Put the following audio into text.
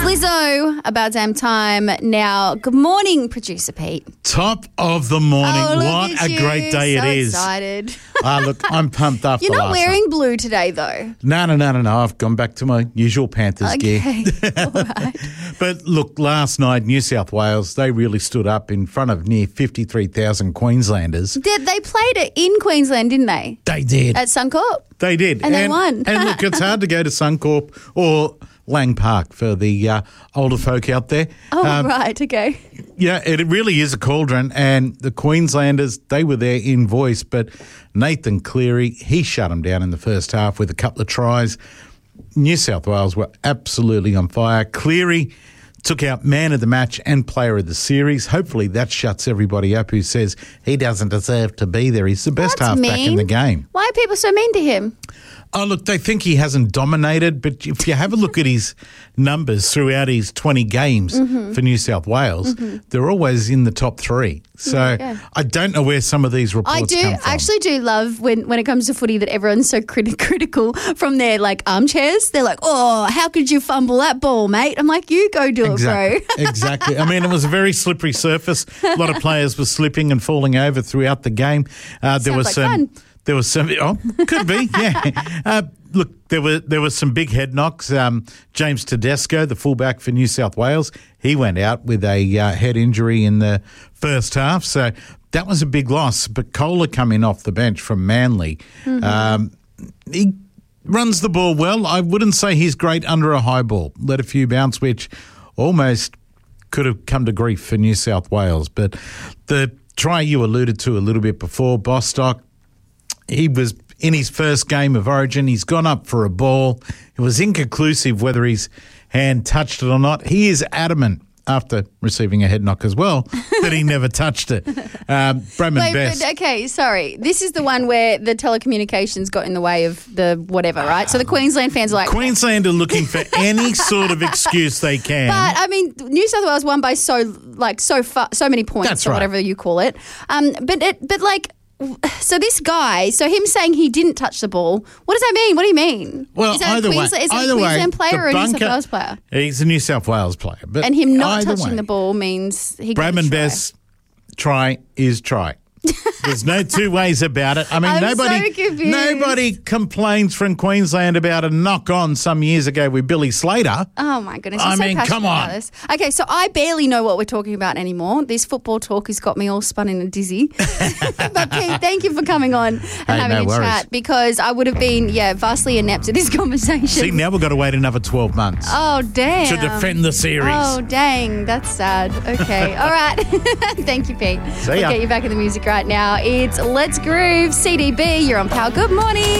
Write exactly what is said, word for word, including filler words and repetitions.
Lizzo, about damn time now. Good morning, producer Pete. Top of the morning. Oh, look what at a you. gret day so it is. Excited. Ah, look, I'm pumped after You're not last wearing night. blue today, though. No, no, no, no, no. I've gone back to my usual Panthers gear. Okay, all right. But look, last night, New South Wales, they really stood up in front of near fifty-three thousand Queenslanders. Did they played it in Queensland, didn't they? They did. At Suncorp. They did. And they won. And look, it's hard to go to Suncorp or Lang Park for the uh, older folk out there. Oh, Um, right, okay. Yeah, it really is a cauldron, and the Queenslanders, they were there in voice, but Nathan Cleary, he shut them down in the first half with a couple of tries. New South Wales were absolutely on fire. Cleary took out man of the match and player of the series. Hopefully that shuts everybody up who says he doesn't deserve to be there. He's the best That's halfback in mean. the game. Why are people so mean to him? Oh, look, they think he hasn't dominated, but if you have a look at his numbers throughout his twenty games Mm-hmm. for New South Wales, mm-hmm. they're always in the top three. So Yeah. I don't know where some of these reports I do come from. I actually do love when, when it comes to footy that everyone's so criti- critical from their like armchairs. They're like, oh, how could you fumble that ball, mate? I'm like, you go do Exactly. it, bro. Exactly. I mean, it was a very slippery surface. A lot of players were slipping and falling over throughout the game. Uh, there Sounds was like some. fun. There was some. Oh, could be. Yeah. Uh, look, there were there were some big head knocks. Um, James Tedesco, the fullback for New South Wales, he went out with a uh, head injury in the first half. So that was a big loss. But Kohler coming off the bench from Manly, Mm-hmm. um, he runs the ball well. I wouldn't say he's great under a high ball. Let a few bounce, which almost could have come to grief for New South Wales. But the try you alluded to a little bit before, Bostock, he was in his first game of Origin. He's gone up for a ball. It was inconclusive whether his hand touched it or not. He is adamant, after receiving a head knock as well, that he never touched it. Um, Bradman Wait, Best. but, okay, sorry. This is the one where the telecommunications got in the way of the whatever, right? So the Queensland fans are like... Queensland are looking for any sort of excuse they can. But I mean, New South Wales won by so like so far, so many points, That's or right. whatever you call it. Um, but it, but like, so this guy, so him saying he didn't touch the ball. What does that mean? What do you mean? Well, is that either a way, Queensland, is it either a way, Queensland player the or a New South bunker- Wales player? He's a New South Wales player. But And him not either touching way, the ball means he got a Bradman try. Best try is try. There's no two ways about it. I mean, I'm nobody, so confused. nobody complains from Queensland about a knock on some years ago with Billy Slater. Oh my goodness! I I'm so mean, passionate come about on. this. Okay, so I barely know what we're talking about anymore. This football talk has got me all spun in a dizzy. But Pete, thank you for coming on and Hey, having no a worries. chat, because I would have been, yeah, vastly inept at this conversation. See, now we've got to wait another twelve months Oh, damn. to defend the series. Oh, dang. That's sad. Okay. All right. Thank you, Pete. See We'll ya. get you back in the music right now. It's Let's Groove, C D B. You're on Power. Good morning.